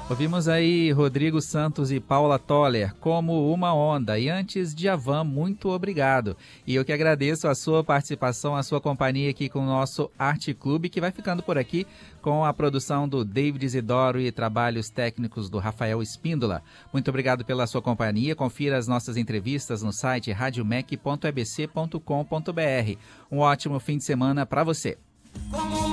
Ouvimos aí Rodrigo Santos e Paula Toller, Como Uma Onda. E antes, Djavan, muito obrigado. E eu que agradeço a sua participação, a sua companhia aqui com o nosso Arte Clube, que vai ficando por aqui com a produção do David Isidoro e trabalhos técnicos do Rafael Espíndola. Muito obrigado pela sua companhia. Confira as nossas entrevistas no site radiomec.ebc.com.br. Um ótimo fim de semana para você.